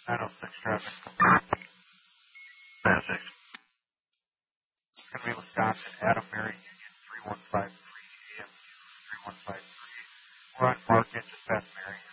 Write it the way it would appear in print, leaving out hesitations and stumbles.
906 traffic. Basics. It's going to be Wisconsin, Adam Mary Union, 3153 AM 3153. We're on Market, just past Mary.